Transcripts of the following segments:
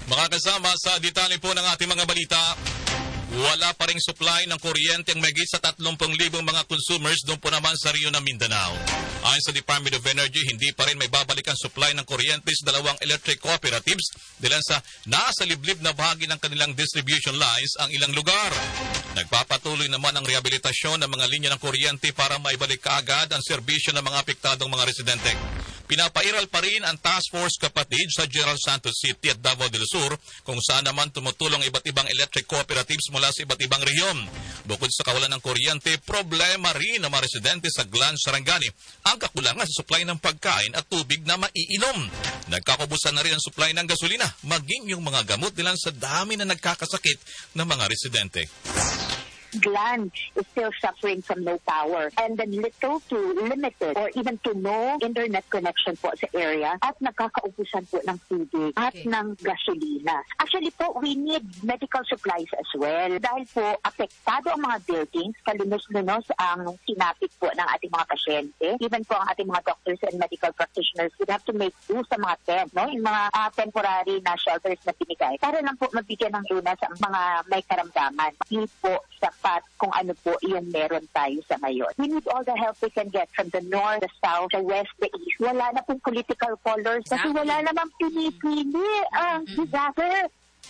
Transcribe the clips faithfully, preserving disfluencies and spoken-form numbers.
Mga kasama, sa detalye po ng ating mga balita, wala pa ring supply ng kuryente ang mahigit sa tatlong libong mga consumers doon po naman sa Rio ng Mindanao. Ayon sa Department of Energy, hindi pa rin may babalik ang supply ng kuryente sa dalawang electric cooperatives dahil sa nasa liblib na bahagi ng kanilang distribution lines ang ilang lugar. Nagpapatuloy naman ang rehabilitasyon ng mga linya ng kuryente para maibalik kaagad ang serbisyo ng mga apektadong mga residente. Pinapairal pa rin ang Task Force Kapatid sa General Santos City at Davao del Sur kung saan naman tumutulong iba't ibang electric cooperatives mula sa iba't ibang rehiyon. Bukod sa kawalan ng kuryente, problema rin ng mga residente sa Glan, Sarangani ang kakulangan sa supply ng pagkain at tubig na maiinom. Nagkakabusan na rin ang supply ng gasolina, maging yung mga gamot nila sa dami na nagkakasakit ng mga residente. Glan is still suffering from no power and then little to limited or even to no internet connection po sa area at nagkakaubusan po ng tubig at Okay. ng gasolina. Actually po, we need medical supplies as well dahil po apektado ang mga buildings, kalunos-lunos ang sinapit po ng ating mga pasyente. Even po ang ating mga doctors and medical practitioners would have to make do sa mga tent, no? Yung mga uh, temporary na shelters na binigay para lang po mabigyan ng lunas ang mga may karamdaman. Hindi po sapat kung ano po iyon meron tayo sa ngayon. We need all the help we can get from the north, the south, the west, the east. Wala na pong political colors kasi Exactly. wala namang pinipili ang disaster.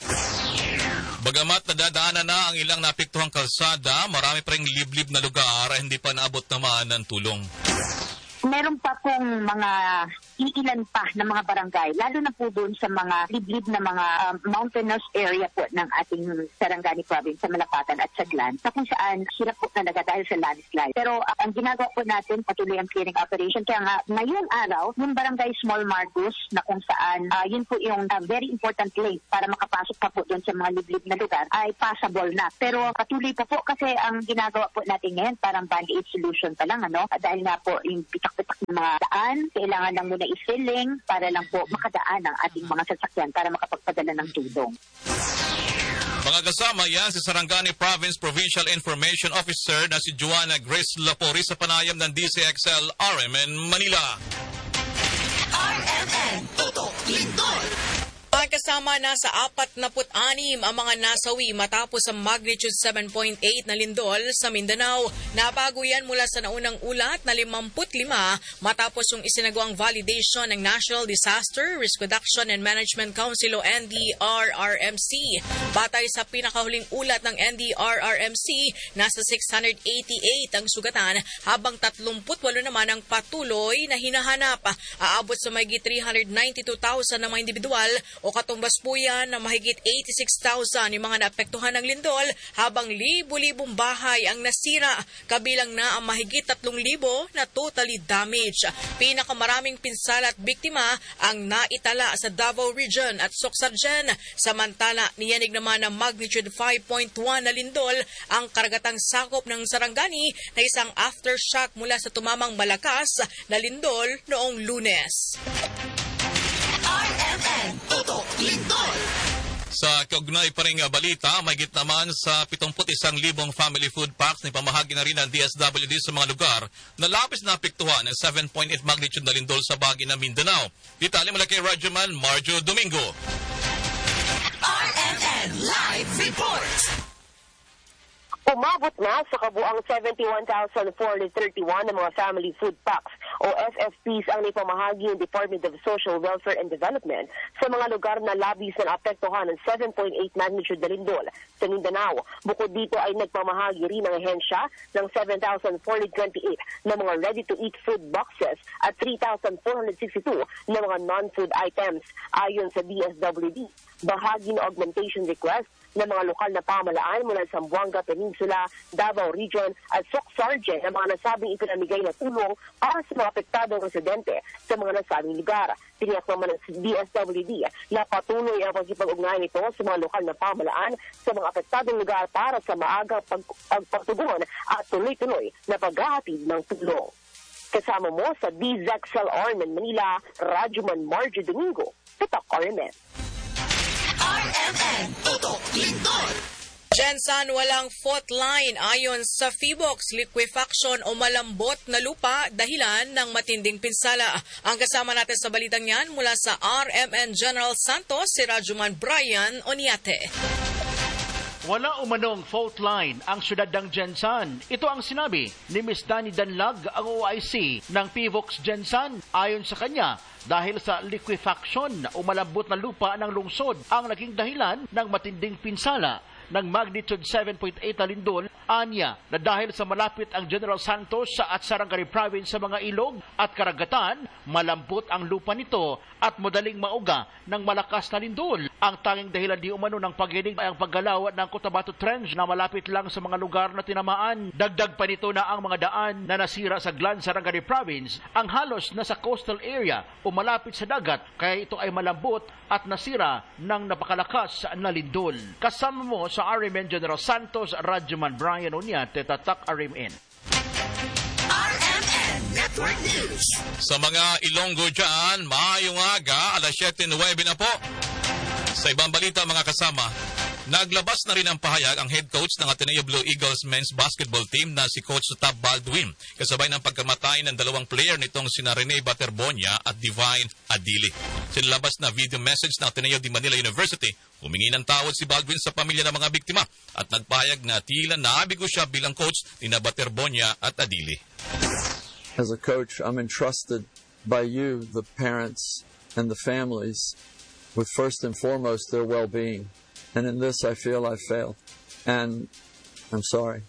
Bagamat nadadaanan na ang ilang naapektuhang kalsada, marami pa ring liblib na lugar ay hindi pa naabot naman ng tulong. Meron pa pong mga iilan pa na mga barangay, lalo na po doon sa mga liblib na mga um, mountainous area po ng ating Sarangani province sa Malapatan at sa Glan, sa kung saan hirap po talaga dahil sa landslide. Pero uh, ang ginagawa po natin, patuloy ang clearing operation. Kaya nga, ngayong araw, yung barangay Small Margus na kung saan uh, yun po yung uh, very important link para makapasok pa po doon sa mga liblib na lugar ay passable na. Pero patuloy pa po kasi ang ginagawa po natin ngayon parang band-aid solution pa lang, ano? Dahil nga po yung pitak-pitak ng mga daan, kailangan lang muna i-filling para lang po makadaan ang ating mga sasakyan para makapagpadala ng tulong. Mga kasama yan si Sarangani Province Provincial Information Officer na si Joanna Grace Lapori sa panayam ng D C X L R M N Manila. R M N Tutok Lindol. Ang kasama na sa apat na anim ang mga nasawi matapos ang magnitude seven point eight na lindol sa Mindanao. Nabago yan mula sa naunang ulat na fifty-five matapos yung isinagawang validation ng National Disaster Risk Reduction and Management Council o N D R R M C. Batay sa pinakahuling ulat ng N D R R M C, nasa six hundred eighty-eight ang sugatan habang thirty-eight naman ang patuloy na hinahanap. Aabot sa mahigit three hundred ninety-two thousand na mga individual o katumbas po yan na mahigit eighty-six thousand yung mga naapektuhan ng lindol habang libu-libong bahay ang nasira, kabilang na ang mahigit three thousand na totally damaged. Pinakamaraming pinsala at biktima ang naitala sa Davao Region at Soxargen. Samantala, niyanig naman ng magnitude five point one na lindol ang karagatang sakop ng Sarangani na isang aftershock mula sa tumamang malakas na lindol noong Lunes. R M N Tutok Lindol. Sa kaugnay pa ring balita, mahigit naman sa seventy-one thousand family food packs na ipamahagi na rin ng D S W D sa mga lugar na labis na apektuhan ng seven point eight magnitude na lindol sa bahagi ng Mindanao. Detalye mula kay Radyoman Marjo Domingo. R M N Live Report. Umabot na sa kabuang seventy-one thousand four hundred thirty-one na mga family food packs o F F Ps ang ipamahagi ng Department of Social Welfare and Development sa mga lugar na labis na apektuhan ng seven point eight magnitude na lindol sa Mindanao. Bukod dito ay nagpamahagi rin ng ahensya ng seven thousand four hundred twenty-eight na mga ready-to-eat food boxes at three thousand four hundred sixty-two na mga non-food items. Ayon sa D S W D, bahagi ng augmentation request ng mga lokal na pamahalaan mula sa Zamboanga Peninsula, Davao Region at Soxargen ang mga nasabing ipinamigay na tulong para sa mga apektadong residente sa mga nasabing lugar. Tiniyak naman ng D S W D na patuloy ang pagkipag-ugnayan nito sa mga lokal na pamahalaan sa mga apektadong lugar para sa maagang pag- pagtugon at tuloy-tuloy na paghahatid ng tulong. Kasama mo sa D Z X L R M N Manila, Radyoman Marjo Domingo, Tutok R M N. R M N Tutok Lindol. Gensan walang fault line ayon sa Feebox, liquefaction o malambot na lupa dahilan ng matinding pinsala. Ang kasama natin sa balitang yan mula sa R M N General Santos, si Rajuman Brian Oniate. Wala umanong fault line ang syudad ng Gensan. Ito ang sinabi ni Miz Dani Danlag, ang O I C ng Feebox Gensan. Ayon sa kanya, dahil sa liquefaction o malambot na lupa ng lungsod ang naging dahilan ng matinding pinsala ng magnitude seven point eight na lindol. Anya na dahil sa malapit ang General Santos at Sarangani Province sa mga ilog at karagatan, malambot ang lupa nito at madaling mauga ng malakas na lindol. Ang tanging dahilan di umano ng paghinig ay ang paggalaw ng Cotabato Trench na malapit lang sa mga lugar na tinamaan. Dagdag pa nito na ang mga daan na nasira sa Glan Sarangani Province ang halos nasa coastal area o malapit sa dagat, kaya ito ay malambot at nasira ng napakalakas na lindol. Kasama mo sa R M N General Santos, Rajuman Brian Oniate, Tatak R M N. R M N Network News. Sa mga Ilonggo dyan, maayong aga, alas siyete nuwebe na po. Sa ibang balita mga kasama, naglabas na rin ang pahayag ang head coach ng Ateneo Blue Eagles men's basketball team na si Coach Tab Baldwin, kasabay ng pagkamatay ng dalawang player nitong sina Rene Baterbonia at Divine Adili. Sinilabas na video message ng Ateneo de Manila University, humingi ng tawad si Baldwin sa pamilya ng mga biktima at nagpahayag na tila naabigo siya bilang coach ni Baterbonia at Adili. As a coach, I'm entrusted by you, the parents and the families, with first and foremost their well-being. And in this, I feel I failed. And I'm sorry.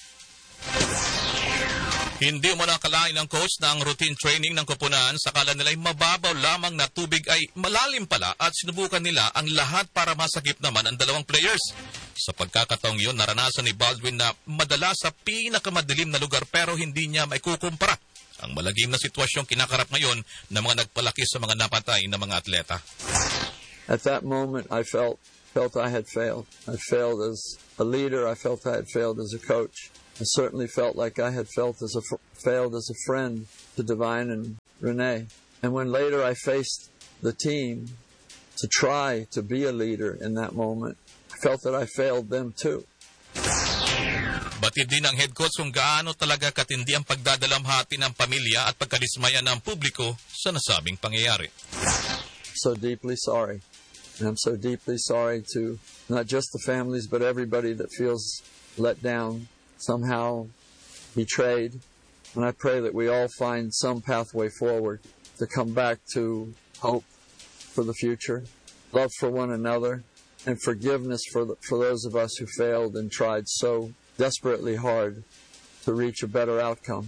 Hindi mo nakalain ng coach na ang routine training ng koponan sa kala nila'y mababaw lamang na tubig ay malalim pala at sinubukan nila ang lahat para masakip naman ang dalawang players. Sa pagkakataong yun, naranasan ni Baldwin na madala sa pinakamadilim na lugar pero hindi niya maikukumpara ang malagim na sitwasyong kinakarap ngayon ng mga nagpalaki sa mga napatay na mga atleta. At that moment, I felt felt I had failed. I failed as a leader. I felt I had failed as a coach. I certainly felt like I had felt as a failed as a friend to Divine and Rene. And when later I faced the team to try to be a leader in that moment, I felt that I failed them too. Batid din ang head coach kung gaano talaga katindi ang pagdadalamhati ng pamilya at pagkadismaya ng publiko sa nasabing pangyayari. So deeply sorry. And I'm so deeply sorry to not just the families, but everybody that feels let down, somehow betrayed. And I pray that we all find some pathway forward to come back to hope for the future, love for one another, and forgiveness for the, for those of us who failed and tried so desperately hard to reach a better outcome.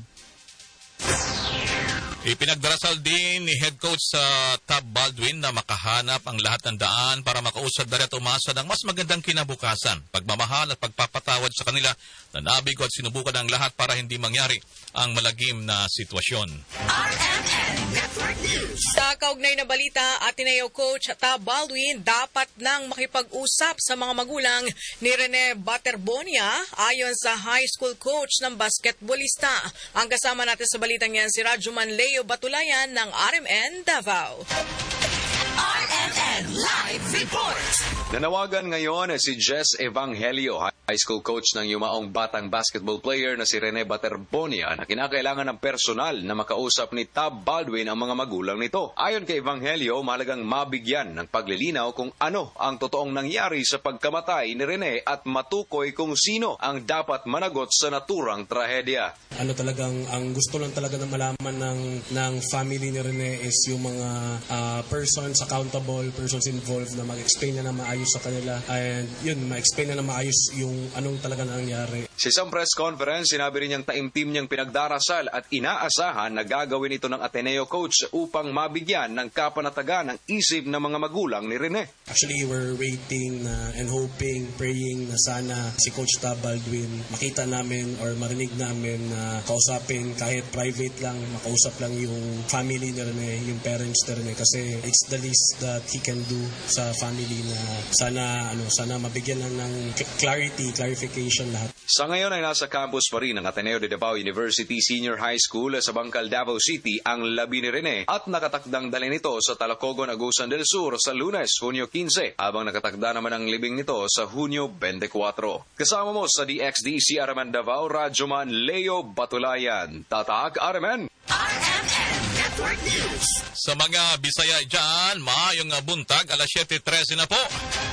Ipinagdarasal din ni head coach sa Tab Baldwin na makahanap ang lahat ng daan para makausad na rin at umasa ng mas magandang kinabukasan, pagmamahal at pagpapatawad sa kanila na nabigo at sinubukan ang lahat para hindi mangyari ang malagim na sitwasyon. R M N Network News. Sa kaugnay na balita, Ateneo coach Tab Baldwin dapat nang makipag-usap sa mga magulang ni Rene Baterbonia ayon sa high school coach ng basketballista. Ang kasama natin sa balitang yan si Rajuman Leo Batulayan ng R M N Davao. R M N Live Report. Nanawagan ngayon si Jess Evangelio, high school coach ng yumaong batang basketball player na si Rene Baterbonia, na kinakailangan ng personal na makausap ni Tab Baldwin ang mga magulang nito. Ayon kay Evangelio, mahalagang mabigyan ng paglilinaw kung ano ang totoong nangyari sa pagkamatay ni Rene at matukoy kung sino ang dapat managot sa naturang trahedya. Ano talagang, ang gusto lang talaga na malaman ng, ng family ni Rene is yung mga uh, persons accountable, persons involved na mag-explain na na maayos sa kanila, and yun, ma-explain na na maayos yung anong talaga nangyari. Sa isang press conference, sinabi rin niyang taimtim niyang pinagdarasal at inaasahan na gagawin ito ng Ateneo coach upang mabigyan ng kapanatagan ng isip ng mga magulang ni Rene. Actually, we're waiting uh, and hoping, praying na sana si Coach Tab Baldwin makita namin or marinig namin na uh, kausapin kahit private lang, makausap lang yung family ni Rene, yung parents ni Rene, kasi it's the least that he can do sa family na sana ano sana mabigyan lang ng clarity, clarification lahat. Sa ngayon ay nasa campus pa rin ng Ateneo de Davao University Senior High School sa Bangkal, Davao City ang labi ni Rene at nakatakdang dalhin ito sa Talacogon, Agusan del Sur sa Lunes, Hunyo fifteen, habang nakatakda naman ang libing nito sa Hunyo twenty-four. Kasama mo sa D X D C Araman Davao, Radyoman Leo Batulayan. Tatak Araman! R M N Network News. Sa mga Bisaya dyan, maayong buntag, alas seven thirty na po.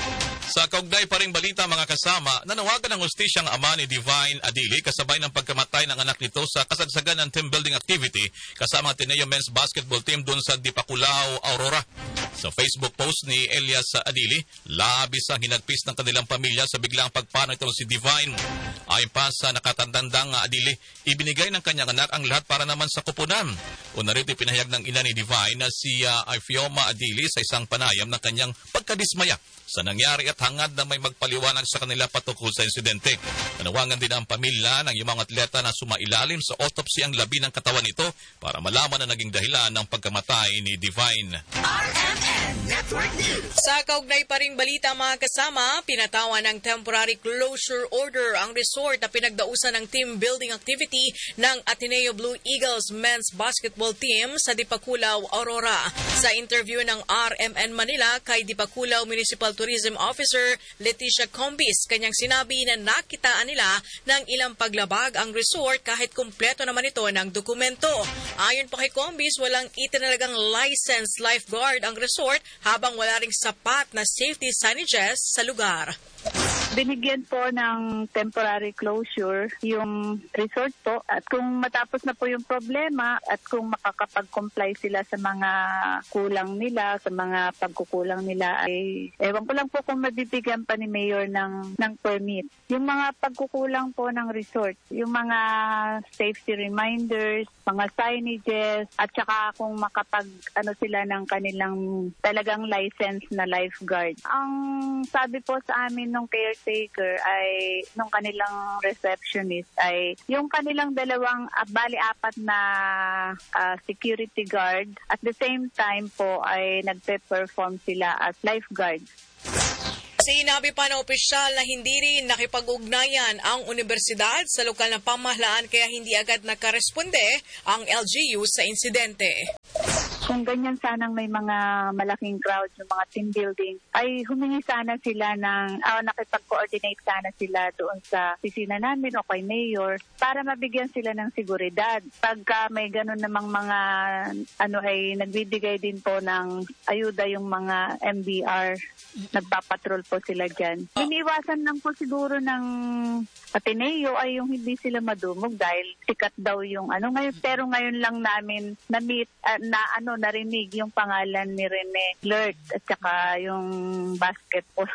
Sa kaugnay pa ring balita mga kasama, nanawagan ng hustisyang ama ni Divine Adili kasabay ng pagkamatay ng anak nito sa kasagsagan ng team building activity kasama ang Ateneo Men's Basketball Team doon sa Dipaculao, Aurora. Sa Facebook post ni Elias Adili, labis ang hinagpis ng kanilang pamilya sa biglang pagpanaw itong si Divine. Ayon pa sa nakatandang Adili, ibinigay ng kanyang anak ang lahat para naman sa kupunan. O narito pinahayag ng ina ni Divine na si uh, Ifioma Adili sa isang panayam ng kanyang pagkadismaya sa nangyari at hangad na may magpaliwanag sa kanila patungkol sa insidente. Nanawangan din ang pamilya ng iyong mga atleta na sumailalim sa autopsy ang labi ng katawan nito para malaman na naging dahilan ng pagkamatay ni Divine. R M N Network News. Sa kaugnay pa ring balita mga kasama, pinatawan ng temporary closure order ang resort na pinagdausan ng team building activity ng Ateneo Blue Eagles Men's Basketball Team sa Dipaculao, Aurora. Sa interview ng R M N Manila kay Dipaculao Municipal Tourism Officer Leticia Combis, kanyang sinabi na nakitaan nila ng ilang paglabag ang resort kahit kumpleto naman ito ng dokumento. Ayon pa kay Combis, walang itinalagang licensed lifeguard ang resort habang wala ring sapat na safety signages sa lugar. Binigyan po ng temporary closure yung resort po at kung matapos na po yung problema at kung makakapag-comply sila sa mga kulang nila, sa mga pagkukulang nila ay ewan ko lang po kung mabibigyan pa ni Mayor ng, ng permit. Yung mga pagkukulang po ng resort, yung mga safety reminders, mga signages at saka kung makapag ano sila ng kanilang talagang license na lifeguard. Ang sabi po sa amin nung caretaker ay nung kanilang receptionist ay yung kanilang dalawang uh, bali apat na uh, security guard at the same time po ay nagpe-perform sila as lifeguards. Sinabi pa ng opisyal na hindi rin nakipag-ugnayan ang universidad sa lokal na pamahalaan kaya hindi agad nakaresponde ang L G U sa insidente. Kung ganyan sanang may mga malaking crowd yung mga team building, ay humingi sana sila ng, uh, nakipag-coordinate sana sila doon sa opisina namin o kay Mayor para mabigyan sila ng seguridad. Pagka may ganun namang mga, ano ay nagbibigay din po ng ayuda yung mga M B R, nagpapatrol po sila dyan. Iniwasan lang po siguro ng Ateneo ay yung hindi sila madumog dahil sikat daw yung ano ngayon. Pero ngayon lang namin na-meet, uh, na ano, narinig yung pangalan ni Rene Lert at saka yung basketball.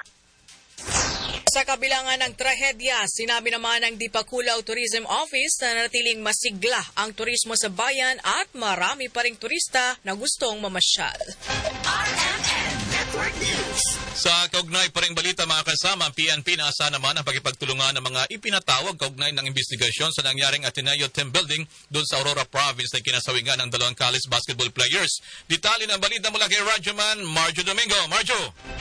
Sa kabilangan ng trahedya, sinabi naman ng Dipaculao Tourism Office na natiling masigla ang turismo sa bayan at marami pa ring turista na gustong mamasyal. R M N Network News. Sa kaugnay pa ring balita mga kasama, ang P N P naasa naman ang pagkipagtulungan ng mga ipinatawag kaugnay ng investigasyon sa nangyaring Ateneo Team Building doon sa Aurora Province na kinasawigan ng dalawang college basketball players. Detalye ng balita mula kay Radyoman Marjo Domingo. Marjo!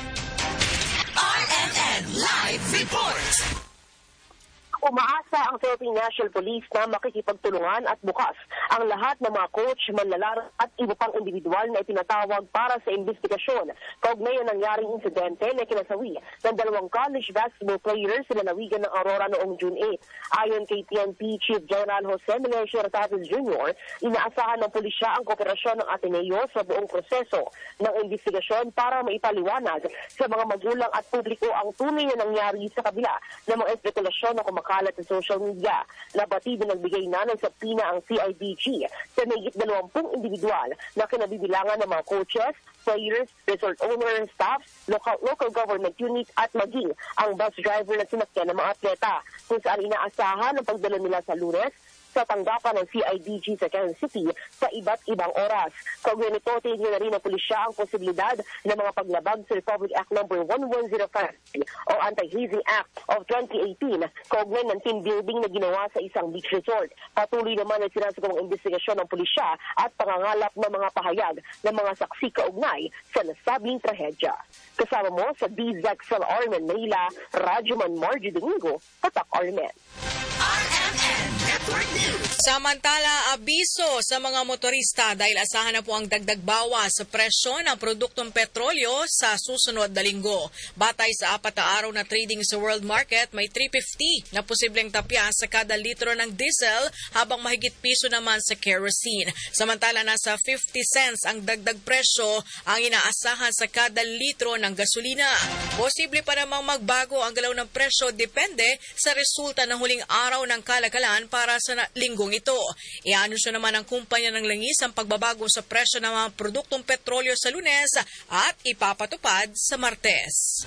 R M N Live Report. Umaasa ang Philippine National Police na makikipagtulungan at bukas ang lahat ng mga coach, manlalaro at iba pang individual na itinatawag para sa investigasyon kaugnay ng nangyaring insidente na kinasawi ng dalawang college basketball players sa lalawigan ng Aurora noong June eighth. Ayon kay P N P Chief General Jose Menecio Ratates Junior, inaasahan ng pulisya ang kooperasyon ng Ateneo sa buong proseso ng investigasyon para maipaliwanag sa mga magulang at publiko ang tunay na nangyari sa kabila ng mga espekulasyon na kumakalat sa social media. Nabatid na nagbigay na ng sapina ang C I D G sa mahigit dalawampung individual na kinabibilangan ng mga coaches, players, resort owners, staff, local, local government units at maging ang bus driver na sinakyan ng mga atleta kung saan inaasahan ang pagdala nila sa Lunes sa tanggapan ng C I D G sa Quezon City sa iba't ibang oras. Kaugnay nito, tinignan na rin ng pulisya ang posibilidad ng mga paglabag sa Republic Act number one one zero five o Anti-Hazing Act of twenty eighteen, kaugnay ng team building na ginawa sa isang beach resort. Patuloy naman ang sinasagawang investigasyon ng pulisya at pangangalap ng mga pahayag ng mga saksi kaugnay sa nasabing trahedya. Kasama mo sa D Z X L Armen Manila, Radyoman Margie Domingo, Tatak Armen. Samantala, abiso sa mga motorista dahil asahan na po ang dagdag bawas sa presyo ng produktong petrolyo sa susunod na linggo. Batay sa apat na araw na trading sa world market, may three fifty na posibleng tapya sa kada litro ng diesel habang mahigit piso naman sa kerosene. Samantala, nasa fifty cents ang dagdag presyo ang inaasahan sa kada litro ng gasolina. Posible pa namang magbago ang galaw ng presyo depende sa resulta ng huling araw ng kalakalan para sa linggong ito. Ianunsyo naman ng kumpanya ng langis ang pagbabago sa presyo ng mga produktong petrolyo sa Lunes at ipapatupad sa Martes.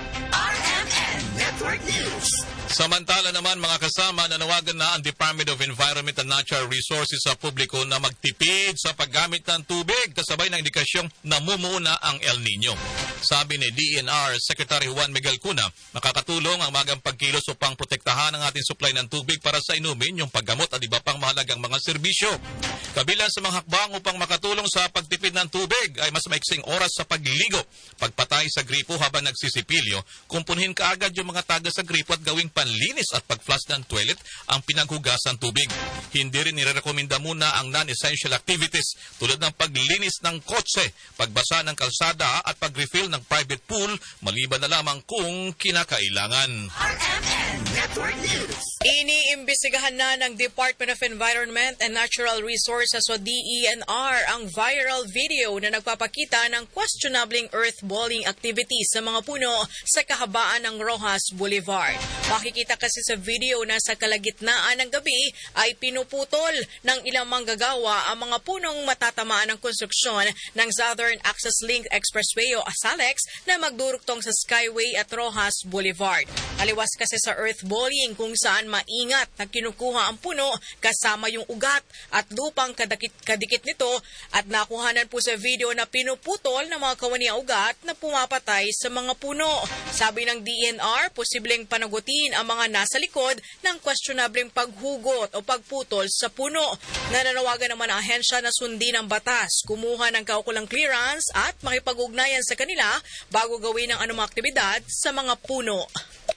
R M N Network News. Samantala naman mga kasama, nanawagan na ang Department of Environment and Natural Resources sa publiko na magtipid sa paggamit ng tubig kasabay ng indikasyong namumuuna ang El Nino. Sabi ni D E N R Secretary Juan Miguel Cuna, makakatulong ang magang pagkilos upang protektahan ang ating supply ng tubig para sa inumin, yung paggamot at iba pang mahalagang mga serbisyo. Kabilang sa mga hakbang upang makatulong sa pagtipid ng tubig ay mas maiksing oras sa pagligo, pagpatay sa gripo habang nagsisipilyo, kumpunhin kaagad yung mga taga sa gripo at gawing panlinis at pag-flush ng toilet ang pinaghugasan tubig. Hindi rin nirerekomenda muna ang non-essential activities tulad ng paglinis ng kotse, pagbasa ng kalsada at pag-refill ng private pool maliban na lamang kung kinakailangan. R M N Network News. Iniimbestigahan na ng Department of Environment and Natural Resources o D E N R ang viral video na nagpapakita ng questionabling earthballing activities sa mga puno sa kahabaan ng Rojas Boulevard. Makikita kasi sa video na sa kalagitnaan ng gabi ay pinuputol ng ilang manggagawa ang mga punong matatamaan ng konstruksyon ng Southern Access Link Expressway o SALEX na magdurugtong sa Skyway at Rojas Boulevard. Aliwas kasi sa earthballing kung saan maingat na kinukuha ang puno kasama yung ugat at lupang kadikit-kadikit nito at nakuhanan po sa video na pinuputol ng mga kawani ang ugat na pumapatay sa mga puno. Sabi ng D E N R, posibleng panagutin ang mga nasa likod ng questionableng paghugot o pagputol sa puno. Nananawagan naman ang ahensya na sundin ang batas, kumuha ng kaukulang clearance at makipag-ugnayan sa kanila bago gawin ang anumang aktibidad sa mga puno.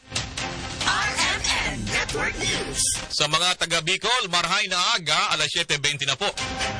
R M N Network News. Sa mga taga Bicol, marhay na aga, alas siyete bente na po.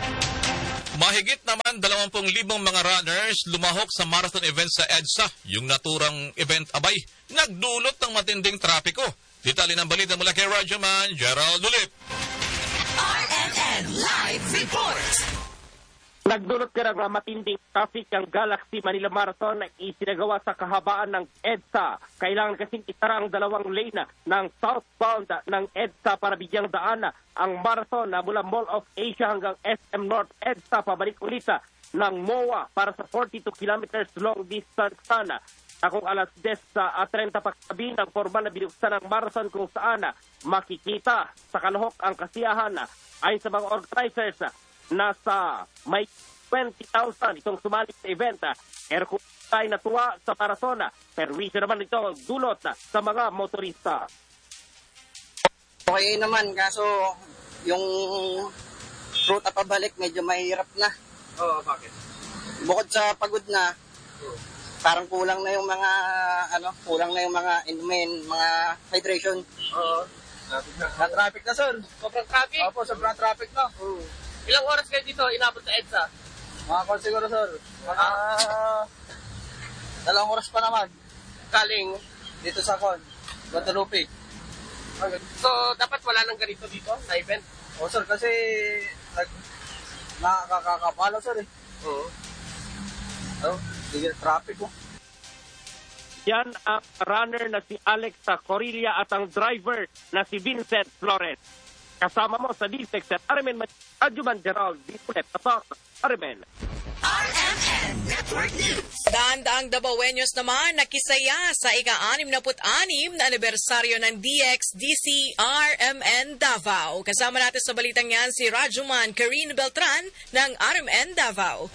Mahigit naman dalawampung libong mga runners lumahok sa marathon event sa EDSA. Yung naturang event abay, nagdulot ng matinding trapiko. Detalye ng balita mula kay Radyoman Gerald Dulip. R M N Live Report. Nagdulot ka ng matinding traffic ang Galaxy Manila Marathon na isinagawa sa kahabaan ng EDSA. Kailangan kasing itara ang dalawang lane ng southbound ng EDSA para bigyang daan ang marathon na mula Mall of Asia hanggang S M North EDSA pabalik ulit ng M O A para sa forty-two kilometers long distance sana. Akong alas diyes sa trenta pagsabi ng formal na binuksan ng marathon kung saan makikita sa kalahok ang kasiyahan ayon sa mga organizers. Nasa may twenty thousand itong sumali sa event. Pero kung tayo natuwa sa marathon, perwisyo naman ito dulot sa mga motorista. Okay naman, kaso yung ruta pabalik medyo mahirap na. Oo, bakit? Bukod sa pagod na, parang kulang na yung mga, ano, kulang na yung mga inumin, mga hydration. Oo. Na traffic na, sir. Sobrang traffic? Opo, sobrang traffic na. Oo. Ilang oras kayo dito inabot sa EDSA? Mga kon siguro, sir. Mga uh, dalawang oras pa naman. Kaling? Dito sa kon, Guadalupe. So, dapat wala nang ganito dito na event? O, sir, kasi nag, nakakakapalo, sir, eh. Oo. Oh, sige, traffic, oh. Yan ang runner na si Alex Corilla at ang driver na si Vincent Flores. Kasama mo sa D S E C at R M N Adjuman General Dipulet Tatak, R M N. R M N Network News. Daang-daang Dabawenyos naman nakisaya sa ika-anim na put-anim na anibersaryo ng D X D C R M N Davao. Kasama natin sa balitang yan si Rajuman Karine Beltran ng R M N Davao.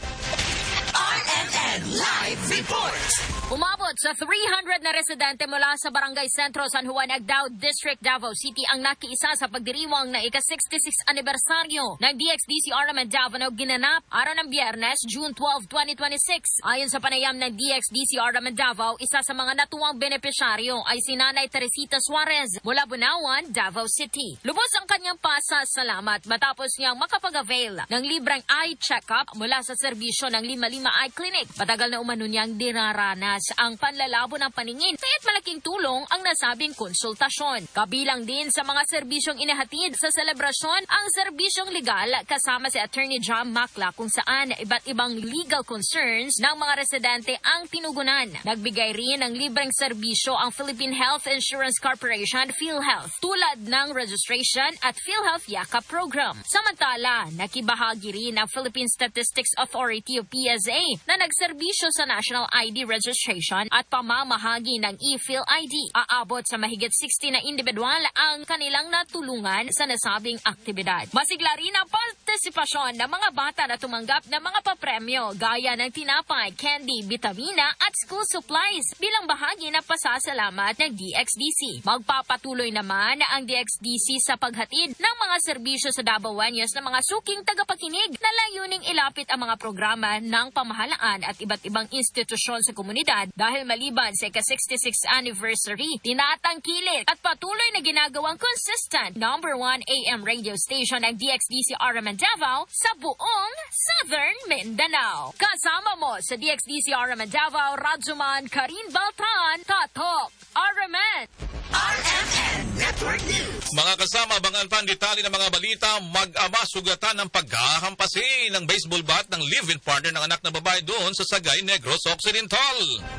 R M N Live Report. Umabot sa three hundred na residente mula sa Barangay Sentro, San Juan, Agdao District, Davao City ang nakiisa sa pagdiriwang na ika-sixty-six anibersaryo ng D X D C R M N Davao na ginanap araw ng Biyernes, June twelfth, twenty twenty-six. Ayon sa panayam ng D X D C R M N Davao, isa sa mga natuwang benepisyaryo ay si Nanay Teresita Suarez mula Bunawan, Davao City. Lubos ang kanyang pasasalamat matapos niyang makapag-avail ng libreng eye check-up mula sa serbisyo ng Lima Lima Eye Clinic. Matagal na umano niyang dinaranas ang panlalabo ng paningin, kaya't malaking tulong ang nasabing konsultasyon. Kabilang din sa mga serbisyong inahatid sa selebrasyon ang serbisyong legal kasama si Attorney John Macla kung saan iba't ibang legal concerns ng mga residente ang tinugunan. Nagbigay rin ng libreng serbisyo ang Philippine Health Insurance Corporation, PhilHealth, tulad ng registration at PhilHealth Yakap program. Samantala, nakibahagi rin ang Philippine Statistics Authority o P S A na nagserbisyo sa National I D Registration at pamamahagi ng e-Phil I D. Aabot sa mahigit sixty na individual ang kanilang natulungan sa nasabing aktibidad. Masigla rin ang partisipasyon ng mga bata na tumanggap ng mga papremyo gaya ng tinapay, candy, bitamina at school supplies bilang bahagi ng pasasalamat ng D X D C. Magpapatuloy naman ang D X D C sa paghatid ng mga serbisyo sa Dabawenyos ng mga suking tagapakinig na layuning ilapit ang mga programa ng pamahalaan at iba't ibang institusyon sa komunidad dahil maliban sa ika-sixty-sixth anniversary, tinatangkilik at patuloy na ginagawang consistent number one A M radio station ng D X D C R M N Davao sa buong Southern Mindanao. Kasama mo sa D X D C R M N Davao, Rajuman Karine Beltran, Tatok, R M N. R M N Network News. Mga kasama, abangan pa ang detalye ng mga balita. Mag-ama sugatan ng paghahampasi ng baseball bat ng live-in partner ng anak na babae doon sa Sagay, Negros Occidental.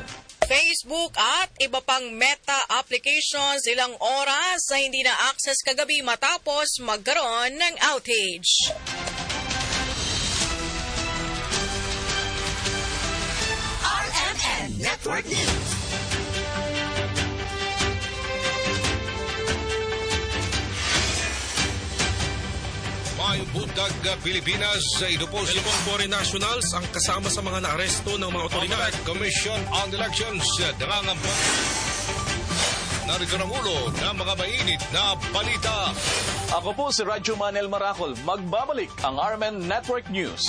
Facebook at iba pang Meta applications ilang oras sa hindi na access kagabi matapos magkaroon ng outage. R M N Network News. Mayong buntag Pilipinas, ito po si foreign nationals ang kasama sa mga naaresto ng mga otoridad. Commission on Elections, nangangampang. Narito ng ulo ng mga mainit na balita. Ako po si Radyo Manel Maracol. Magbabalik ang R M N Network News.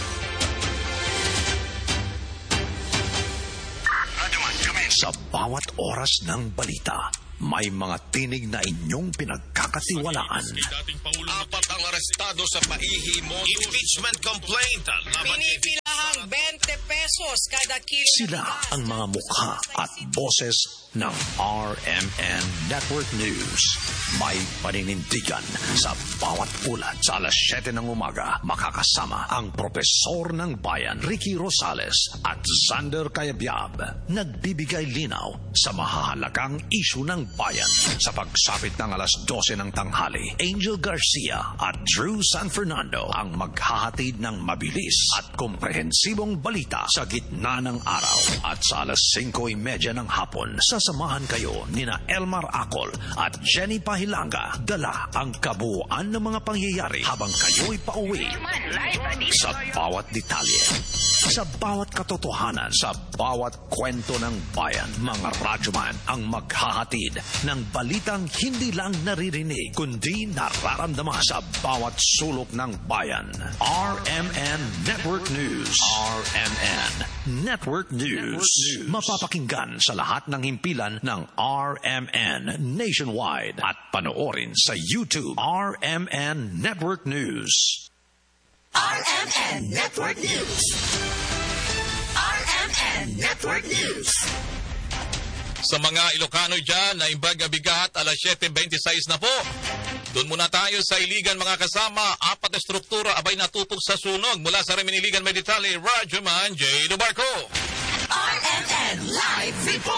Sa bawat oras ng balita, may mga tinig na inyong pinagkakatiwalaan. Apat ang arestado sa paihi modus. Impeachment complaint. Pinipilahang twenty pesos kada kilo. Sila ang mga mukha at boses ng R M N Network News. May paninindigan sa bawat ulat. Sa alas siyete ng umaga, makakasama ang Propesor ng Bayan, Ricky Rosales at Xander Cayabyab. Nagbibigay linaw sa mahahalagang isyu ng bayan. Sa pagsapit ng alas dose ng tanghali, Angel Garcia at Drew San Fernando ang maghahatid ng mabilis at komprehensibong balita sa gitna ng araw. At sa alas singko trenta ng hapon, sasamahan kayo nina Elmar Acol at Jenny Pahilanga. Dala ang kabuuan ng mga pangyayari habang kayo'y pauwi. Sa bawat detalye, sa bawat katotohanan, sa bawat kwento ng bayan, mga radyoman ang maghahatid ng balitang hindi lang naririnig, kundi nararamdaman sa bawat sulok ng bayan. R M N Network News. R M N Network News. Mapapakinggan sa lahat ng himpilan ng R M N nationwide at panoorin sa YouTube. R M N Network News. R M N Network News. R M N Network News. Sa mga Ilocano dyan na imbag bigat, alas siyete twenty-six na po. Doon muna tayo sa Iligan mga kasama. Apat na struktura abay natutok sa sunog mula sa Remini Iligan Meditali, Radyoman J. Dubarco. R M N Live Report.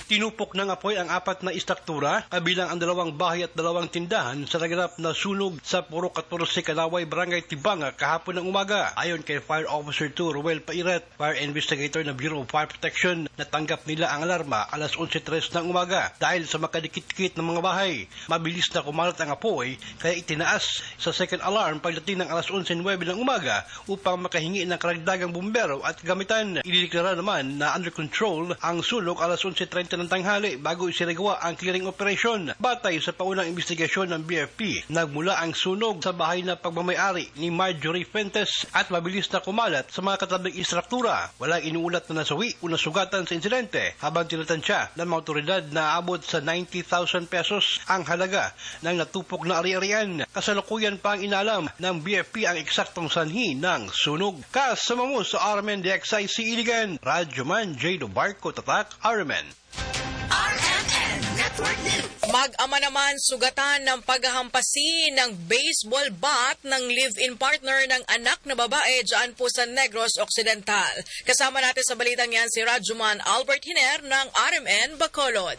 Tinupok ng apoy ang apat na istruktura, kabilang ang dalawang bahay at dalawang tindahan sa naganap na sunog sa Purok at Purose, Kalaway, Barangay Tibanga kahapon ng umaga. Ayon kay Fire Officer two Ruel Pairet, Fire Investigator ng Bureau of Fire Protection, natanggap nila ang alarma alas eleven tres ng umaga dahil sa makadikit-dikit ng mga bahay. Mabilis na kumalat ang apoy kaya itinaas sa second alarm pagdating ng alas eleven nine ng umaga upang makahingi ng karagdagang bumbero at gamitan. Idideklara naman na under control ang sunog alas eleven thirty ng tanghali bago isinagawa ang clearing operation. Batay sa paunang investigasyon ng B F P, nagmula ang sunog sa bahay na pagmamayari ni Marjorie Fuentes at mabilis na kumalat sa mga katabing istruktura. Walang inuulat na nasawi o nasugatan sa insidente, habang tinatansya ng mga otoridad na abot sa ninety thousand pesos ang halaga ng natupok na ari-arian. Kasalukuyan pa ang inalam ng B F P ang eksaktong sanhi ng sunog. Kasama mo sa R M N D X I C Iligan, Radyoman J. Barco, Tatak, R M N. R M N Network News. Mag-ama naman sugatan ng paghahampasi ng baseball bat ng live-in partner ng anak na babae dyan po sa Negros Occidental. Kasama natin sa balitang yan si Radyoman Albert Hiner ng R M N Bacolod.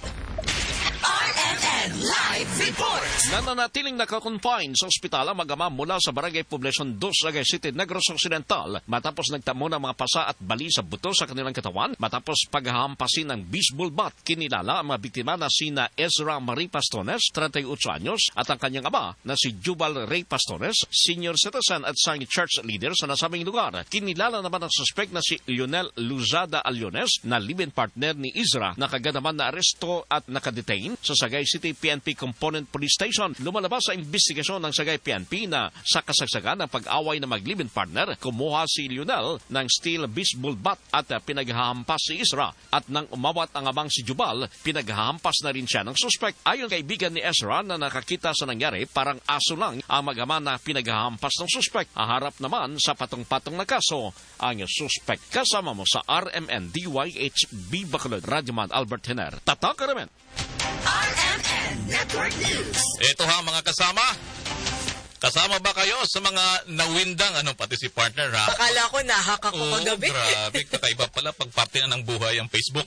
R M N Live Report. Nananatiling nakakonfine sa ospital ang mag-ama mula sa Barangay Poblacion two, Sagay City, Negros Occidental matapos nagtamo ng mga pasa at bali sa buto sa kanilang katawan matapos paghahampasin ng baseball bat. Kinilala ang mga biktima na sina Ezra Marie Pastones, thirty-eight anyos, at ang kanyang ama na si Jubal Ray Pastones, senior citizen at sang church leader sa nasabing lugar. Kinilala naman ang suspect na si Lionel Luzada Aliones na live-in partner ni Ezra na kagad naman na aresto at nakadetain sa Sagay City P N P Component Police Station. Lumalabas sa investigasyon ng Sagay P N P na sa kasagsagan ng pag-away na mag-live-in partner, kumuha si Lionel ng steel baseball bat at pinaghahampas si Ezra, at nang umawat ang amang si Jubal, pinaghahampas na rin siya ng suspect. Ayon kay kaibigan ni Ezra na nakakita sa nangyari, parang aso lang ang mag-ama na pinaghahampas ng suspect. Aharap naman sa patong-patong na kaso ang suspect. Kasama mo sa R M N D Y H B Bacolod, Radyoman Albert Hiner, Tatak R M N. R M N Network News. Ito ha mga kasama. Kasama ba kayo sa mga nawindang, ano, pati si partner ha? Akala ko nahak ako Oo, kagabi. grabe. Kakaiba pala pag parte na ng buhay ang Facebook.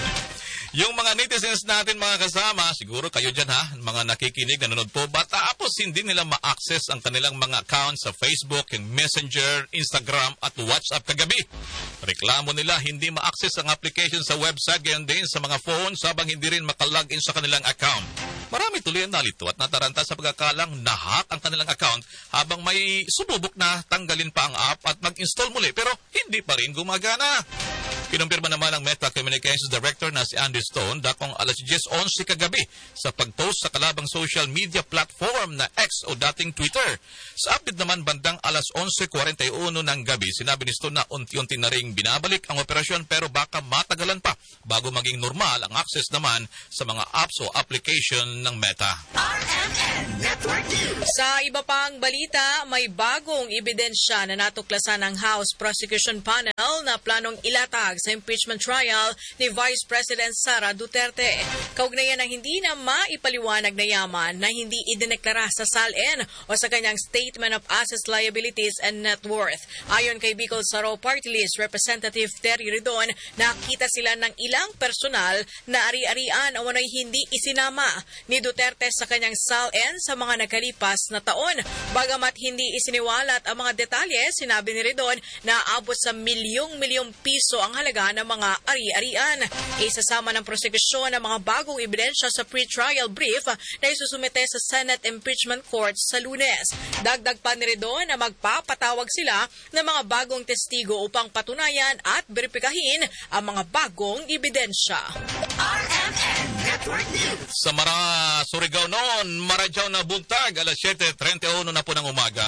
Yung mga netizens natin mga kasama, siguro kayo dyan ha, mga nakikinig, nanonood po, ba tapos hindi nila ma-access ang kanilang mga accounts sa Facebook, yung Messenger, Instagram at WhatsApp kagabi. Reklamo nila hindi ma-access ang application sa website, gayon din sa mga phones habang hindi rin makalogin sa kanilang account. Marami tuloy ang nalito at nataranta sa pagkakalang na-hack ang kanilang account habang may sumubok na tanggalin pa ang app at mag-install muli pero hindi pa rin gumagana. Kinumpirma naman ang Meta Communications Director na si Andy Stone dakong alas ten eleven kagabi sa pag-post sa kalabang social media platform na X o dating Twitter. Sa update naman bandang alas eleven forty-one ng gabi, sinabi ni Stone na unti-unti na ring binabalik ang operasyon pero baka matagalan pa bago maging normal ang access naman sa mga apps o application ng Meta. R M N Network News. Sa iba pang balita, may bagong ebidensya na natuklasan ng House Prosecution Panel na planong ilatag sa impeachment trial ni Vice President Sara Duterte. Kaugnayan ng hindi na maipaliwanag na yaman na hindi idineklara sa S A L N o sa kanyang Statement of Assets, Liabilities and Net Worth. Ayon kay Bicol Saro Party List Representative Terry Redon, nakita sila ng ilang personal na ari-arian o ano'y hindi isinama ni Duterte sa kanyang S A L N sa mga nakalipas na taon. Bagamat hindi isiniwalat ang mga detalye, sinabi ni Redon na abot sa milyong-milyong piso ang halaga ng mga ari-arian. Isasama ng prosekusyon ang mga bagong ebidensya sa pre-trial brief na isusumite sa Senate Impeachment Court sa Lunes. Dagdag pa ni Redon na magpapatawag sila ng mga bagong testigo upang patunayan at beripikahin ang mga bagong ebidensya. R M N Network News. Sa Mara, Surigao noon, Maradyaw na buntag, alas seven thirty-one na po ng umaga.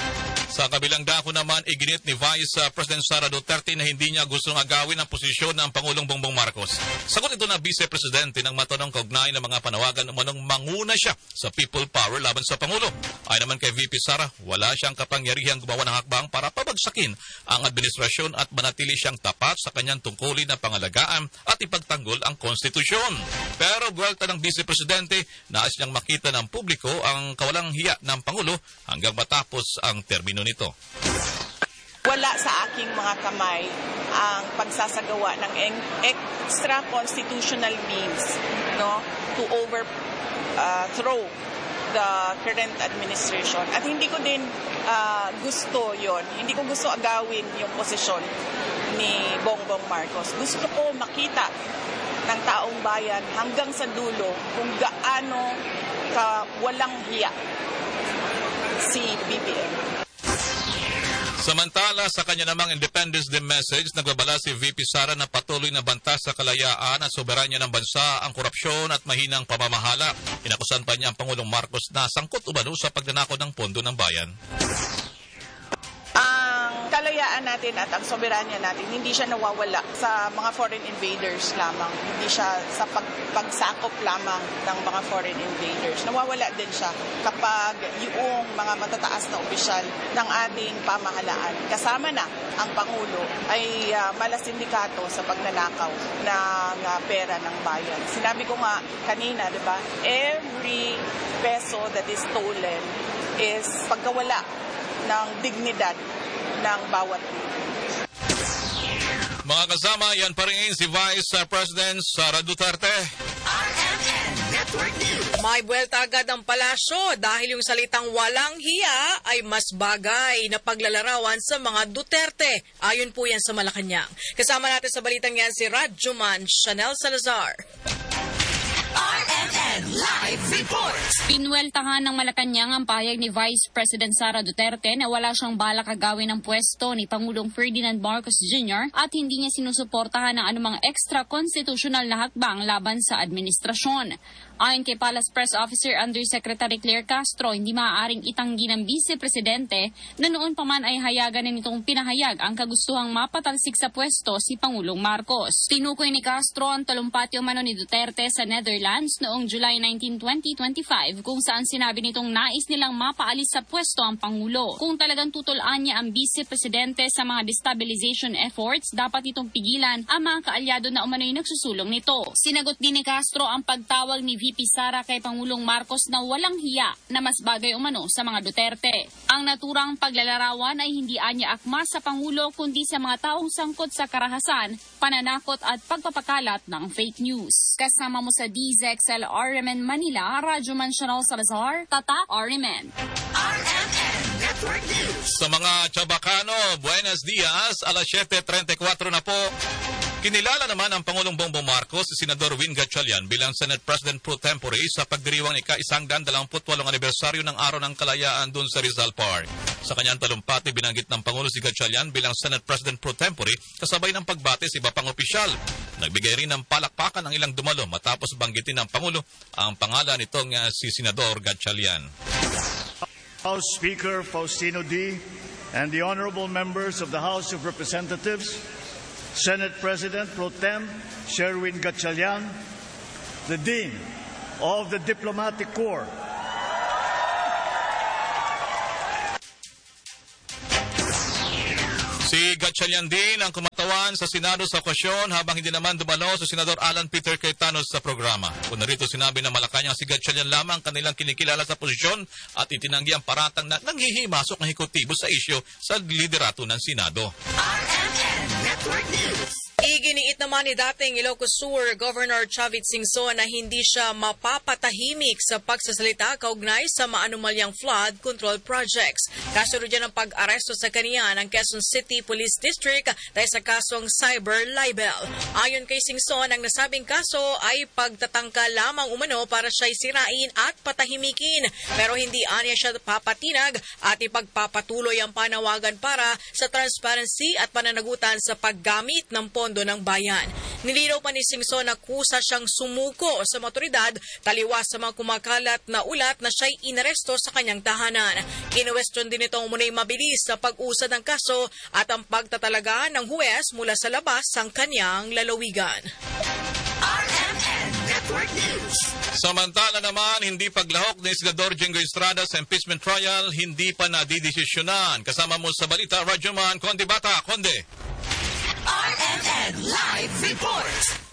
Sa kabilang dako naman, iginit ni Vice President Sara Duterte na hindi niya gustong agawin ang posisyon ng Pangulong Bongbong Marcos. Sagot ito na Vice Presidente ng matanong kaugnay ng mga panawagan umanong manguna siya sa people power laban sa Pangulo. Ay naman kay V P Sara, wala siyang kapangyarihang gumawa ng hakbang para pabagsakin ang administrasyon at manatili siyang tapat sa kanyang tungkulin na pangalagaan at ipagtanggol ang konstitusyon. Pero buwelta ng Vice Presidente, nais niyang makita ng publiko ang kawalang hiya ng Pangulo hanggang matapos ang termino nito. Wala sa aking mga kamay ang pagsasagawa ng extra constitutional means, no, to overthrow uh, the current administration. At hindi ko din uh, gusto yon. Hindi ko gusto agawin yung posisyon ni Bongbong Marcos. Gusto ko makita ng taong bayan hanggang sa dulo kung gaano ka walang hiya si B B M. Samantala, sa kanya namang Independence Day message, nagbabala si V P Sara na patuloy na banta sa kalayaan at soberanya ng bansa ang korupsyon at mahinang pamamahala. Inakusan pa niya ang Pangulong Marcos na sangkot umano sa pagnanakaw ng pondo ng bayan. Ang kalayaan natin at ang soberanya natin, hindi siya nawawala sa mga foreign invaders lamang. Hindi siya sa pag, pagsakop lamang ng mga foreign invaders. Nawawala din siya kapag yung mga matataas na opisyal ng ating pamahalaan, kasama na ang Pangulo, ay uh, malasindikato sa pagnanakaw ng uh, pera ng bayan. Sinabi ko nga kanina, di ba, every peso that is stolen is pagkawala ng dignidad ng bawat mga kasama, yan pa rin si Vice President Sara Duterte. R M N Network News. May buwelta agad ang palasyo dahil yung salitang walang hiya ay mas bagay na paglalarawan sa mga Duterte. Ayon po yan sa Malacanang. Kasama natin sa balitang yan si Radjuman Chanel Salazar. R M N Live Reports. Pinweltahan ng Malacanang ang pahayag ni Vice President Sara Duterte na wala siyang balak agawin ang pwesto ni Pangulong Ferdinand Marcos Junior at hindi niya sinusuportahan ng anumang extra-constitutional na hakbang laban sa administrasyon. Ayon kay Palace Press Officer Undersecretary Claire Castro, hindi maaaring itanggi ng Vice Presidente na noon pa man ay hayagan na nitong pinahayag ang kagustuhang mapatalsik sa pwesto si Pangulong Marcos. Tinukoy ni Castro ang talumpati umano ni Duterte sa Netherlands noong July nineteenth, twenty twenty-five kung saan sinabi nitong nais nilang mapaalis sa pwesto ang Pangulo. Kung talagang tutulaan niya ang Vice Presidente sa mga destabilization efforts, dapat itong pigilan ang mga kaalyado na umano'y nagsusulong nito. Sinagot din ni Castro ang pagtawag ni V P Sara kay Pangulong Marcos na walang hiya na mas bagay umano sa mga Duterte. Ang naturang paglalarawan ay hindi anya akma sa Pangulo kundi sa mga taong sangkot sa karahasan, pananakot at pagpapakalat ng fake news. Kasama mo sa D Z X L R M N Manila, Radjuman Chanel Salazar, Tata R M N. R M N Network News. Sa mga Chabacano, buenos dias, alas siyete trenta-kwatro na po. Kinilala naman ang Pangulong Bongbong Marcos si Senador Win Gatchalian bilang Senate President Pro Tempore sa pagdiriwang ika-isang daan dalawamputwalong anibersaryo ng Araw ng Kalayaan dun sa Rizal Park. Sa kanyang talumpati, binanggit ng Pangulo si Gatchalian bilang Senate President Pro Tempore kasabay ng pagbati sa iba pang opisyal. Nagbigay rin ng palakpakan ang ilang dumalo matapos banggitin ng Pangulo ang pangalan nitong uh, si Senador Gatchalian. House Speaker Faustino D. and the honorable members of the House of Representatives, Senate President Pro Tem Sherwin Gatchalian, the Dean of the Diplomatic Corps, si Gatchalian din ang kumatawan sa Senado sa okasyon habang hindi naman dumalo sa Senador Alan Peter Cayetano sa programa. Kung narito sinabi ng Malacanang si Gatchalian lamang kanilang kinikilala sa posisyon at itinanggi ang paratang na nanghihimasok ng hekutibo sa isyo sa liderato ng Senado. R M N Network News. Iginiit naman ni dating Ilocos Sur Governor Chavit Singson na hindi siya mapapatahimik sa pagsasalita kaugnay sa maanumalyang flood control projects. Kasunod yan ang pag-aresto sa kaniya ng Quezon City Police District dahil sa kasong cyber libel. Ayon kay Singson, ang nasabing kaso ay pagtatangka lamang umano para siya'y sirain at patahimikin. Pero hindi anya siya papatinag at ipagpapatuloy ang panawagan para sa transparency at pananagutan sa paggamit ng pondo ng bayan. Nilinaw pa ni Singson na kusa siyang sumuko sa motoridad taliwas sa mga kumakalat na ulat na siya'y inaresto sa kanyang tahanan. Kinuwestiyon din itong muna'y mabilis sa pag-usad ng kaso at ang pagtatalaga ng huwes mula sa labas ng kanyang lalawigan. R M N Network News. Samantala naman, hindi paglahok ni Senador Jingo Estrada sa impeachment trial, hindi pa nadidesisyonan. Kasama mo sa balita, Radjuman Conde Bata. Conde. R M N Live Reports.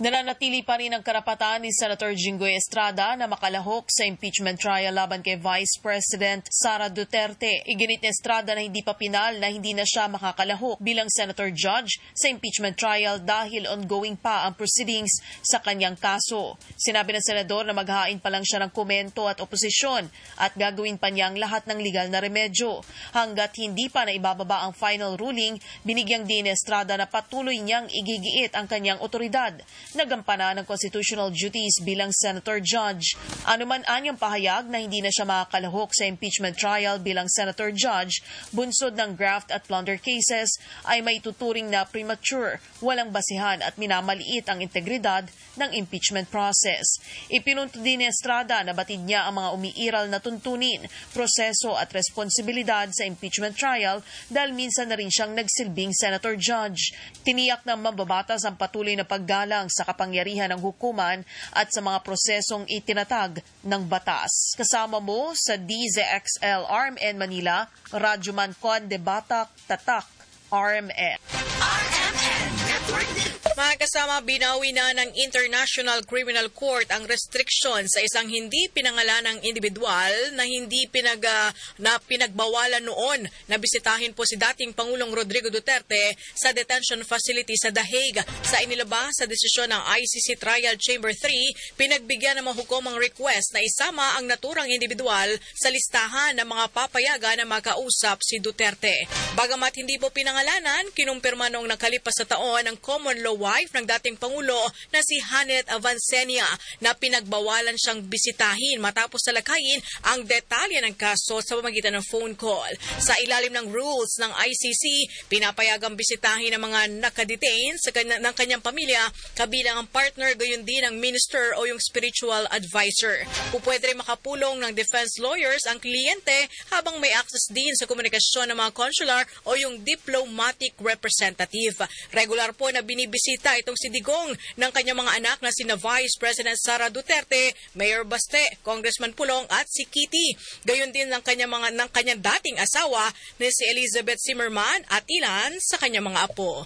Nananatili pa rin ang karapatan ni Senator Jinggoy Estrada na makalahok sa impeachment trial laban kay Vice President Sara Duterte. Iginit ni Estrada na hindi pa pinal na hindi na siya makakalahok bilang Senator Judge sa impeachment trial dahil ongoing pa ang proceedings sa kanyang kaso. Sinabi ng Senador na maghain pa lang siya ng komento at oposisyon at gagawin pa niya ang lahat ng legal na remedyo. Hanggat hindi pa na ibababa ang final ruling, binigyang din ni Estrada na patuloy niyang igigiit ang kanyang otoridad. Nagampanan ng constitutional duties bilang Senator Judge. Anuman anyang pahayag na hindi na siya makakalahok sa impeachment trial bilang Senator Judge, bunsod ng graft at plunder cases, ay may tuturing na premature, walang basihan at minamaliit ang integridad ng impeachment process. Ipinunto din ni Estrada na batid niya ang mga umiiral na tuntunin, proseso at responsibilidad sa impeachment trial dahil minsan na rin siyang nagsilbing Senator Judge. Tiniyak ng mambabatas ang patuloy na paggalang sa kapangyarihan ng hukuman at sa mga prosesong itinatag ng batas. Kasama mo sa D Z X L R M N Manila, Radyo Mancon de Batak, Tatak, R M N. R M N Network News. Mga kasama, binawi na ng International Criminal Court ang restriction sa isang hindi pinangalanang individual na hindi pinag, uh, na pinagbawalan noon na bisitahin po si dating Pangulong Rodrigo Duterte sa detention facility sa The Hague. Sa inilabas sa desisyon ng I C C Trial Chamber three, pinagbigyan ng mahukumang request na isama ang naturang individual sa listahan ng mga papayagan na makausap si Duterte. Bagamat hindi po pinangalanan, kinumpirma noong nakalipas sa taon ang common law wife ng dating Pangulo na si Janet Avancenia na pinagbawalan siyang bisitahin matapos talakayin ang detalye ng kaso sa pamamagitan ng phone call. Sa ilalim ng rules ng I C C, pinapayagang bisitahin ang mga nakadetain sa kanya, ng kanyang pamilya, kabilang ang partner, gayon din ang minister o yung spiritual advisor. Pupwede rin makapulong ng defense lawyers ang kliyente habang may access din sa komunikasyon ng mga consular o yung diplomatic representative. Regular po na binibisita itong si Digong ng kanyang mga anak na sina Vice President Sara Duterte, Mayor Baste, Congressman Pulong at si Kitty. Gayon din ng kanyang mga ng kanyang dating asawa na si Elizabeth Zimmerman at ilan sa kanyang mga apo.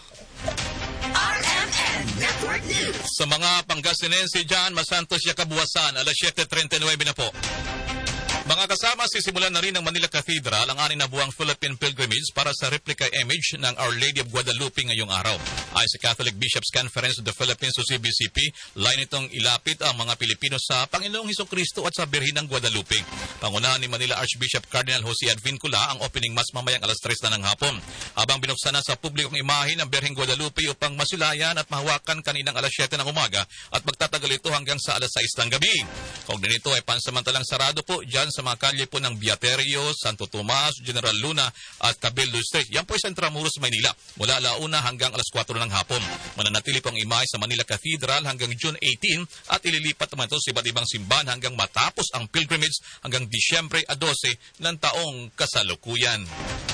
R M N Network News. Sa mga Pangasinense dyan, Masantos Yakabuwasan, alas siyete treinta y nueve na po. Mga kasama, sisimulan na rin ng Manila Cathedral ang anin na buwang Philippine Pilgrimage para sa replica image ng Our Lady of Guadalupe ngayong araw. Ayon sa Catholic Bishops' Conference of the Philippines o C B C P, lain itong ilapit ang mga Pilipino sa Panginoong Hesukristo at sa Birhen ng Guadalupe. Pangunahan ni Manila Archbishop Cardinal Jose Advincula ang opening mass mamayang alas tres na ng hapon. Habang binuksan na sa publikong imahe ng Birhen Guadalupe upang masilayan at mahawakan kaninang alas siyete ng umaga at magtatagal ito hanggang sa alas sais ng gabi. Kaugnay nito ay pansamantalang sarado po dyan sa mga kalye po ng Biaterio, Santo Tomas, General Luna at Cabildo Street. Yan po ay sa Intramuros, Maynila. Mula alauna hanggang alas kwatro ng hapon. Mananatili po ang imahe sa Manila Cathedral hanggang June eighteen at ililipat naman ito sa iba't ibang simbahan hanggang matapos ang pilgrimage hanggang Disyembre dose ng taong kasalukuyan.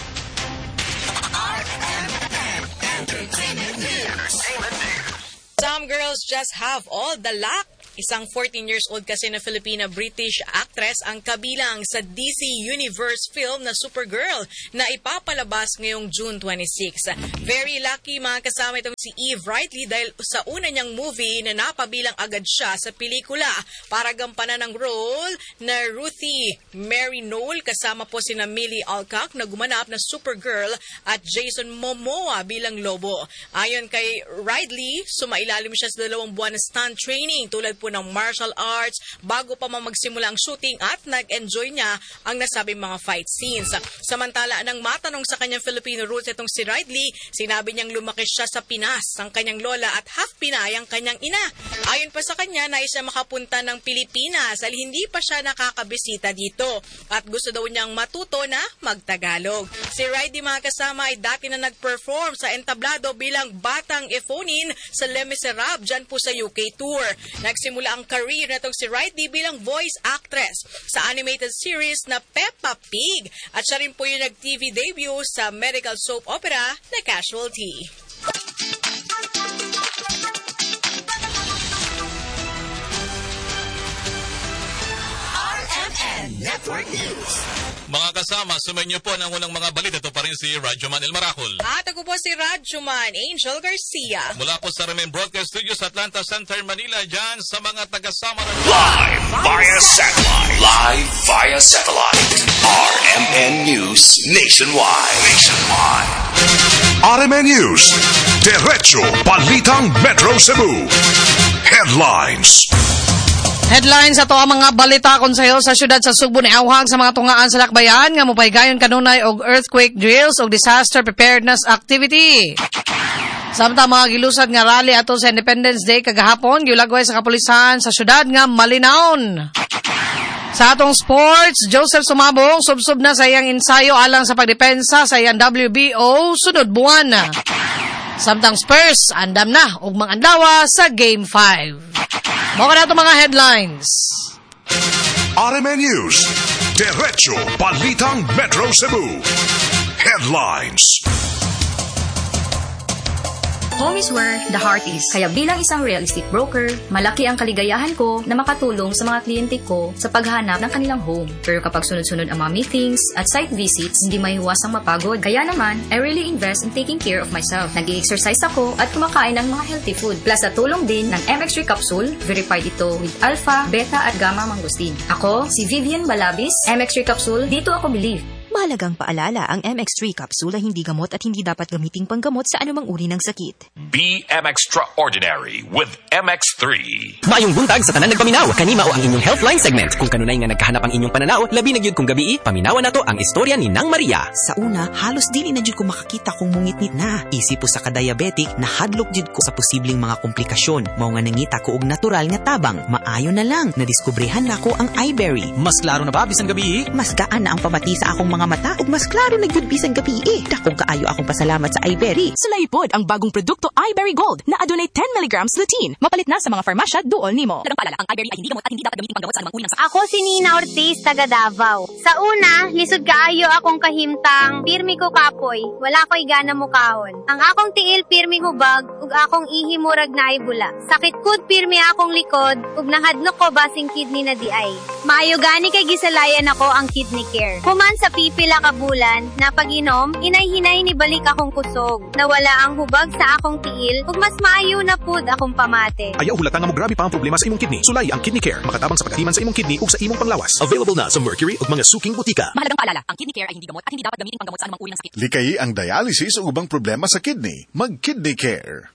Some girls just have all the luck. Isang fourteen years old kasi na Filipina-British actress ang kabilang sa D C Universe film na Supergirl na ipapalabas ngayong June twenty-sixth. Very lucky mga kasama itong si Eve Rightly dahil sa una niyang movie na napabilang agad siya sa pelikula para gampanan ng role na Ruthie Mary Noel kasama po sina Millie Alcock na gumanap na Supergirl at Jason Momoa bilang Lobo. Ayon kay Rightly, sumailalim siya sa dalawang buwan na stunt training tulad po ng martial arts bago pa magsimula ang shooting at nag-enjoy niya ang nasabing mga fight scenes. Samantala, nang matanong sa kanyang Filipino roots itong si Ridley, sinabi niyang lumaki siya sa Pinas, ang kanyang lola at half Pinay ang kanyang ina. Ayon pa sa kanya, nais siya makapunta ng Pilipinas dahil hindi pa siya nakakabisita dito at gusto daw niyang matuto na magtagalog. Si Ridley mga kasama ay dati na nag-perform sa entablado bilang batang Efonin sa Les Miserables dyan po sa U K tour. Nagsimula ang career na itong si Ridley bilang voice actress sa animated series na Peppa Pig at siya rin po yung nag-T V debut sa medical soap opera na Casualty. R M N Network News. Mga kasama, sumayin niyo po ng unang mga balita. Ito pa rin si Radyoman El Maracol. At ako po si Radyoman Angel Garcia. Mula po sa Remain Broadcast Studio sa Atlanta Center, Manila, dyan sa mga tagasama ng Live via satellite. Live via satellite. R M N News Nationwide. Nationwide. R M N News. Diretso Balitang Metro Cebu. Headlines. Headlines ato ang mga balita konseho sa syudad sa Subo ni Auhang sa mga tungaan sa lakbayan nga mopaygayon kanunay og earthquake drills og disaster preparedness activity. Samtang mga gilusad nga rally ato sa Independence Day kagahapon giulagway sa kapulisan sa syudad nga Malinaon. Sa atong sports, Joseph Sumabong subsub na sa iyang ensayo alang sa pagdepensa sa iyang W B O sunod buwan. Samtang Spurs andam na og mangandawa sa Game five. Mao na ito mga headlines. R M N News. Diretso Balitang Metro Cebu. Headlines. Home is where the heart is. Kaya bilang isang real estate broker, malaki ang kaligayahan ko na makatulong sa mga kliyente ko sa paghanap ng kanilang home. Pero kapag sunod-sunod ang mga meetings at site visits, hindi maiiwasang mapagod. Kaya naman, I really invest in taking care of myself. Nag-i-exercise ako at kumakain ng mga healthy food. Plus, sa tulong din ng M X three Capsule, verified ito with alpha, beta at gamma mangosteen. Ako, si Vivian Balabis, M X three Capsule, dito ako believe. Mahalagang paalala, ang M X three capsule ay hindi gamot at hindi dapat gamiting panggamot sa anumang uri ng sakit. Be M Extraordinary with M X three. Maayong buntag sa tanan nagpaminaw, kanima o ang inyong Healthline segment. Kung kanunay nga nagkahanap ang inyong pananaw, labi na gyud kung gabi, paminawan nato ang istorya ni Nang Maria. Sa una, halos dili na gyud ko makakita kung mungitnit na. Isip po sa ka-diabetic, nahadlok gyud ko sa posibleng mga komplikasyon. Mao nga nangita ko og natural nga tabang. Maayo na lang, nadiskubrehan na ko ang iBerry. Mas klaro na ba bisan gabi? Mas gaan na ang pamati sa akong mga mata ug mas klaro na gyud bisan gabi. Dakong kaayo akong pasalamat sa iBerry. Sulaipod ang bagong produkto iBerry Gold na adunay ten milligrams lutein. Mapalit na sa mga farmasya duol nimo. Lagang paalala, ang iBerry ay hindi gamot at hindi dapat gamitin panggamot sa anumang uri ng sakit. Ako si Nina Ortiz, taga Davao. Sa una, lisod kaayo akong kahimtang, pirmi ko kapoy, wala ko'y gana mukahon. Ang akong tiil pirmi hubag, ug akong ihi murag na ibula. Sakit kud pirmi akong likod, ug nahadlok ko basing kidney na di ay. Maayo gani kay gisalayan ako ang kidney care. Human sa pipila ka bulan, na pag-inom, inay-hinay ni balik akong kusog. Nawala ang hubag sa akong tiil, ug mas maayo na pud akong pamate. Ayaw hulatan nga mo grabe pa ang problema sa imong kidney. Sulay ang Kidney Care, makatabang sa pagatiman sa imong kidney ug sa imong panglawas. Available na sa Mercury ug mga suking butika. Mahalagang paalala, ang Kidney Care ay hindi gamot at hindi dapat gamitin panggamot sa anumang uri ng sakit. Likay ang dialysis o ubang problema sa kidney. Mag-Kidney Care.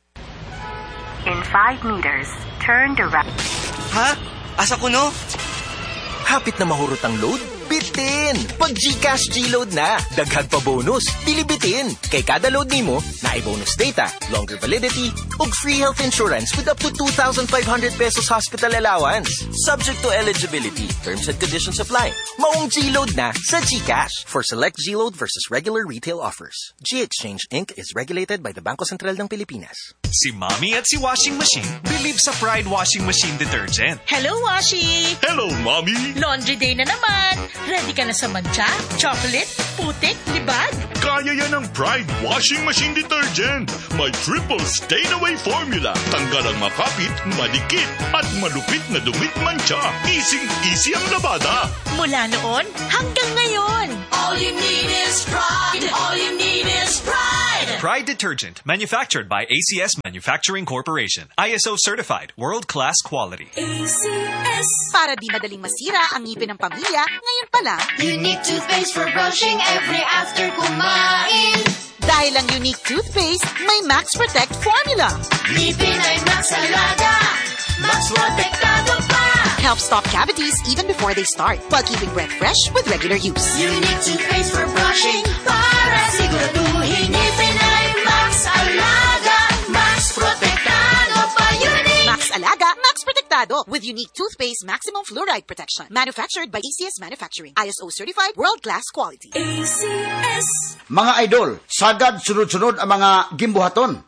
In five meters, turn to right. Ha? Asa ko no? Hapit na mahurot ang load? Bitin! Pag GCash G-Load na, daghag pa bonus, bilibitin. Kay kada load nimo, naay bonus data, longer validity, ug free health insurance with up to two thousand five hundred pesos hospital allowance. Subject to eligibility, terms and conditions apply. Maong G-Load na sa GCash. For select G-Load versus regular retail offers. G-Exchange Incorporated is regulated by the Bangko Sentral ng Pilipinas. Si Mommy at si Washing Machine believe sa Pride Washing Machine Detergent. Hello, Washi! Hello, Mommy! Laundry day na naman! Ready ka na sa mancha, chocolate, putik, libag? Kaya yan ang Pride Washing Machine Detergent. May triple stain-away formula. Tanggal ang makapit, madikit, at malupit na dumit mancha. Easy-easy ang labada. Mula noon hanggang ngayon. All you need is pride. All you need is pride. Pride Detergent, manufactured by A C S Manufacturing Corporation. I S O certified, world-class quality. A C S. Para di madaling masira ang ngipin ng pamilya, ngayon pa lang. Unique toothpaste for brushing every after kumain. Dahil ang Unique toothpaste, may Max Protect formula. Ngipin ay Max Alaga. Max Protectado pa. Helps stop cavities even before they start, while keeping breath fresh with regular use. Unique toothpaste for brushing para siguraduhin ngipin ay Max Alaga. Max Protectado pa. Unique. Max Alaga, Max Protectado with Unique toothpaste maximum fluoride protection. Manufactured by A C S Manufacturing. I S O certified, world-class quality. A C S. Mga idol, sagad sunod-sunod ang mga gimbuhaton.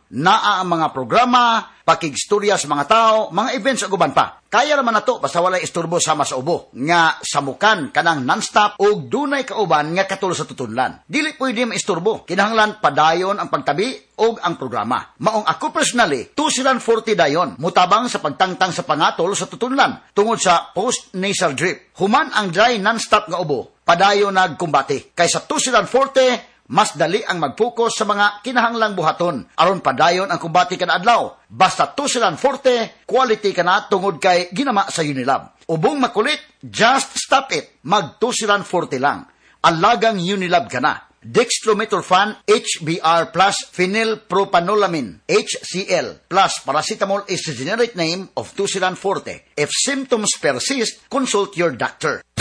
Naa ang mga programa, pakigstorya sa mga tao, mga events ug uban pa. Kaya naman nato basta walay isturbo sama sa ubo nga samukan kanang non-stop ug dunay kauban nga katulad sa tutunlan. Dili pwede maisturbo. Kinahanglan padayon ang pagtabi ug ang programa. Maong ako personally, two thousand forty dayon mutabang sa pagtangtang sa pangatol sa tutunlan tungod sa post-nasal drip. Human ang dry non-stop nga ubo, padayon nagkumbati. Kaysa two thousand forty, mas dali ang mag-focus sa mga kinahanglang buhaton aron padayon ang kumbati kada adlaw. Basta two thousand forty, quality ka na tungod kay ginama sa Unilab. Ubong makulit, just stop it. Mag two thousand forty lang. Alagang Unilab ka na. Dextromethorphan H B R plus phenylpropanolamine H C L plus paracetamol is the generic name of two thousand forty. If symptoms persist, consult your doctor.